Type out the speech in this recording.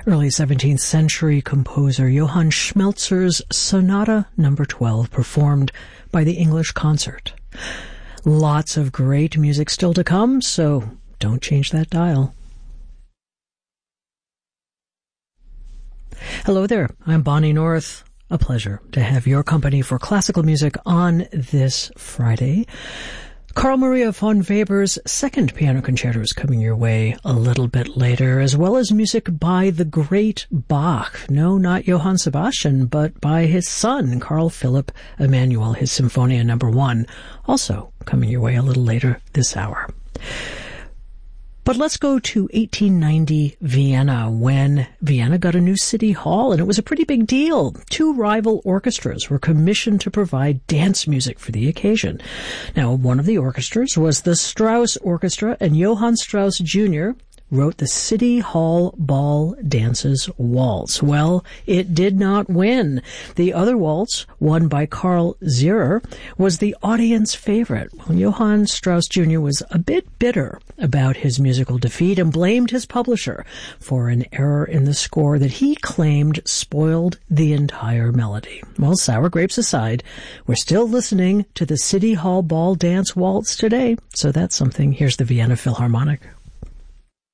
Early 17th century composer Johann Schmelzer's Sonata No. 12, performed by the English Concert. Lots of great music still to come, so don't change that dial. Hello there, I'm Bonnie North. A pleasure to have your company for classical music on this Friday. Carl Maria von Weber's second piano concerto is coming your way a little bit later, as well as music by the great Bach. No, not Johann Sebastian, but by his son, Carl Philipp Emanuel, his Symphonia No. 1, also coming your way a little later this hour. But let's go to 1890 Vienna, when Vienna got a new city hall, and it was a pretty big deal. Two rival orchestras were commissioned to provide dance music for the occasion. Now, one of the orchestras was the Strauss Orchestra, and Johann Strauss Jr. wrote the City Hall Ball Dances Waltz. Well, it did not win. The other waltz, won by Carl Zierer, was the audience favorite. Well, Johann Strauss Jr. was a bit bitter about his musical defeat and blamed his publisher for an error in the score that he claimed spoiled the entire melody. Well, sour grapes aside, we're still listening to the City Hall Ball Dance Waltz today, so that's something. Here's the Vienna Philharmonic.